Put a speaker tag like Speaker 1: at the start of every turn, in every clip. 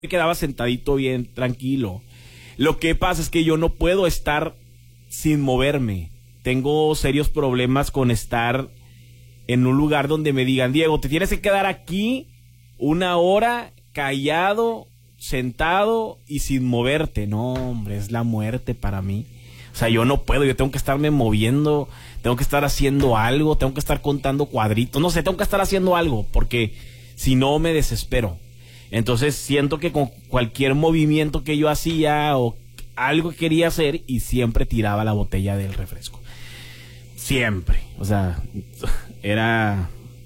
Speaker 1: me quedaba sentadito bien tranquilo. Lo que pasa es que yo no puedo estar sin moverme. Tengo serios problemas con estar en un lugar donde me digan, Diego, te tienes que quedar aquí 1 hora callado, sentado y sin moverte. No, hombre, es la muerte para mí. O sea, yo no puedo, yo tengo que estarme moviendo, tengo que estar haciendo algo, tengo que estar contando cuadritos, no sé, tengo que estar haciendo algo, porque si no me desespero. Entonces siento que con cualquier movimiento que yo hacía o algo que quería hacer, y siempre tiraba la botella del refresco. Siempre, o sea, era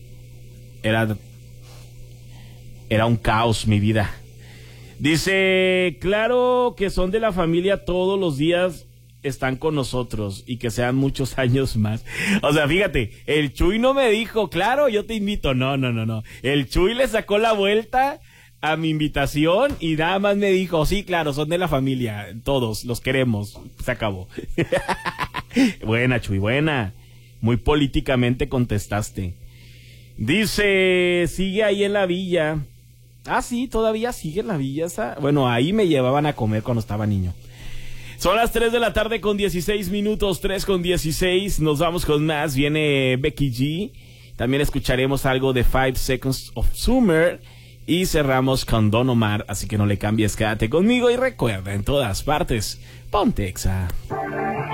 Speaker 1: un caos mi vida. Dice, claro que son de la familia, todos los días están con nosotros y que sean muchos años más. O sea, fíjate, el Chuy no me dijo, claro, yo te invito. No. El Chuy le sacó la vuelta a mi invitación y nada más me dijo, sí, claro, son de la familia, todos los queremos. Se acabó. Buena, Chuy, buena. Muy políticamente contestaste. Dice, sigue ahí en la villa. Ah, sí, todavía sigue en la villa esa. Bueno, ahí me llevaban a comer cuando estaba niño. Son las 3 de la tarde con 16 minutos, 3:16. Nos vamos con más. Viene Becky G. También escucharemos algo de 5 Seconds of Summer. Y cerramos con Don Omar. Así que no le cambies, quédate conmigo y recuerda, en todas partes, ponte Exa.